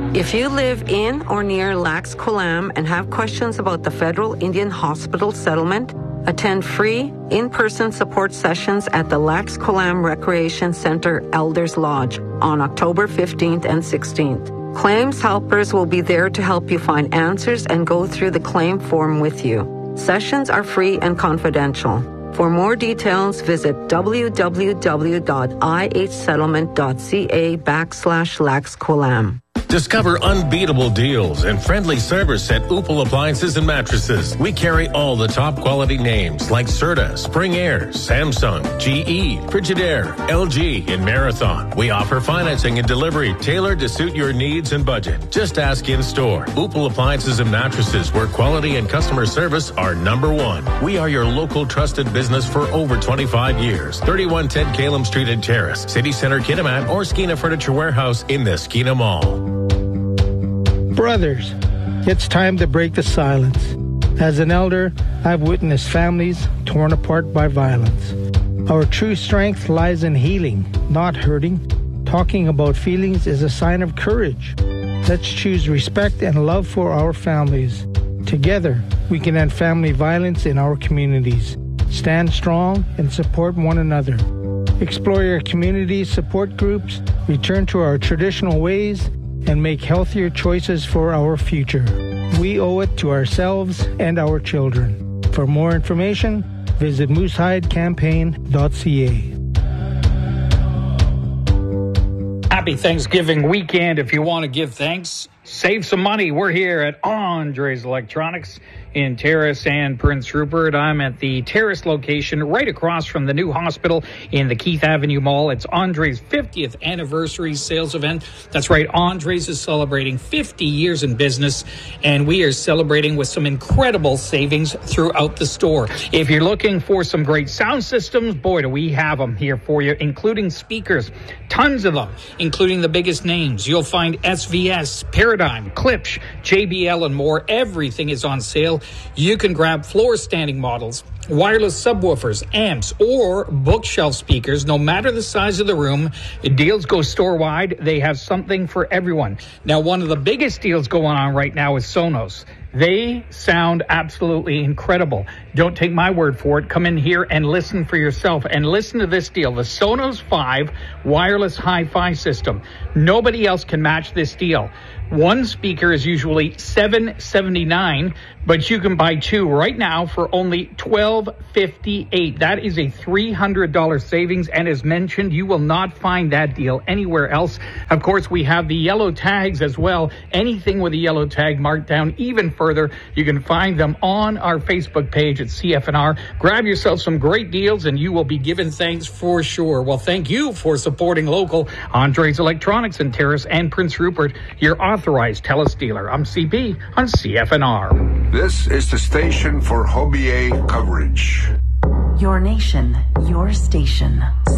If you live in or near Lax Kw'alaam and have questions about the Federal Indian Hospital settlement, attend free in-person support sessions at the Lax Kw'alaam Recreation Center Elders Lodge on October 15th and 16th. Claims helpers will be there to help you find answers and go through the claim form with you. Sessions are free and confidential. For more details, visit www.ihsettlement.ca/Lax Kw'alaam. Discover unbeatable deals and friendly service at Upal Appliances and Mattresses. We carry all the top quality names like Serta, Spring Air, Samsung, GE, Frigidaire, LG, and Marathon. We offer financing and delivery tailored to suit your needs and budget. Just ask in store. Upal Appliances and Mattresses, where quality and customer service are number one. We are your local trusted business for over 25 years. 3110 Calum Street and Terrace, City Center, Kitimat, or Skeena Furniture Warehouse in the Skeena Mall. Brothers, it's time to break the silence. As an elder, I've witnessed families torn apart by violence. Our true strength lies in healing, not hurting. Talking about feelings is a sign of courage. Let's choose respect and love for our families. Together, we can end family violence in our communities. Stand strong and support one another. Explore your community support groups, return to our traditional ways, and make healthier choices for our future. We owe it to ourselves and our children. For more information, visit moosehidecampaign.ca. Happy Thanksgiving weekend. If you want to give thanks, save some money. We're here at Andres Electronics in Terrace and Prince Rupert. I'm at the Terrace location right across from the new hospital in the Keith Avenue Mall. It's Andres' 50th anniversary sales event. That's right, Andres is celebrating 50 years in business, and we are celebrating with some incredible savings throughout the store. If you're looking for some great sound systems, boy, do we have them here for you, including speakers, tons of them, including the biggest names. You'll find SVS, Paradigm, Klipsch, JBL, and more. Everything is on sale. You can grab floor standing models, wireless subwoofers, amps, or bookshelf speakers, no matter the size of the room. Deals go store-wide. They have something for everyone. Now, one of the biggest deals going on right now is Sonos. They sound absolutely incredible. Don't take my word for it. Come in here and listen for yourself. And listen to this deal. The Sonos 5 wireless hi-fi system. Nobody else can match this deal. One speaker is usually $779, but you can buy two right now for only $12.58. That is a $300 savings, and as mentioned, you will not find that deal anywhere else. Of course, we have the yellow tags as well. Anything with a yellow tag marked down even further, you can find them on our Facebook page at CFNR. Grab yourself some great deals, and you will be given thanks for sure. Well, thank you for supporting local Andres Electronics in Terrace and Prince Rupert, your authorized TELUS dealer. I'm CP on CFNR. This is the station for Hobie coverage. Your nation, your station.